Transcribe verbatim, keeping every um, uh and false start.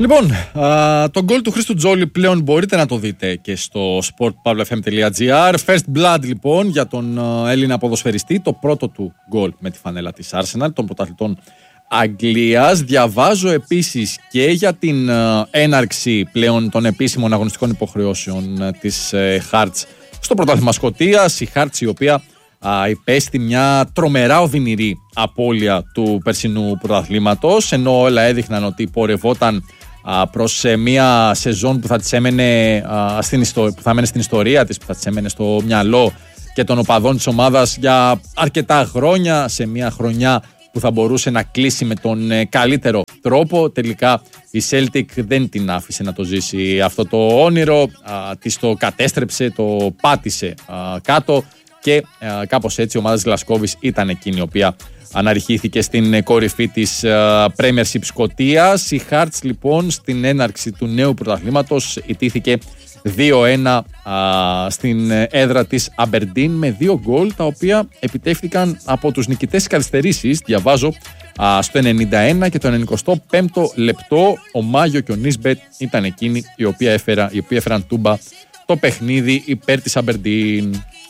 Λοιπόν, α, το γκολ του Χρήστου Τζόλη πλέον μπορείτε να το δείτε και στο sport pavla f m τελεία g r. First blood λοιπόν για τον α, Έλληνα ποδοσφαιριστή, το πρώτο του γκολ με τη φανέλα της Arsenal, των πρωταθλητών Αγγλίας. Διαβάζω επίσης και για την α, έναρξη πλέον των επίσημων αγωνιστικών υποχρεώσεων α, της ε, Hearts στο πρωτάθλημα Σκωτίας. Η Hearts, η οποία α, υπέστη μια τρομερά οδυνηρή απώλεια του περσινού πρωταθλήματος, ενώ όλα έδειχναν ότι πορευόταν προς μια σεζόν που θα, της έμενε, στην ιστο... που θα έμενε στην ιστορία της, που θα της έμενε στο μυαλό και των οπαδών της ομάδας για αρκετά χρόνια, σε μια χρονιά που θα μπορούσε να κλείσει με τον καλύτερο τρόπο. Τελικά η Celtic δεν την άφησε να το ζήσει αυτό το όνειρο, α, της το κατέστρεψε, το πάτησε α, κάτω και α, κάπως έτσι η ομάδα της Γλασκόβης ήταν εκείνη η οποία αναρριχήθηκε στην κορυφή της uh, Premiership Σκωτίας. Η Hearts λοιπόν στην έναρξη του νέου πρωταθλήματος ιτήθηκε δύο ένα uh, στην έδρα της Aberdeen με δύο γκολ, τα οποία επιτεύχθηκαν από τους νικητές της καθυστερήσεις. Διαβάζω uh, στο ενενήντα ένα και το ενενηκοστό πέμπτο λεπτό ο Μάγιο και ο Νίσμπετ ήταν εκείνοι οι οποίοι, έφερα, οι οποίοι έφεραν τούμπα το παιχνίδι υπέρ της Aberdeen.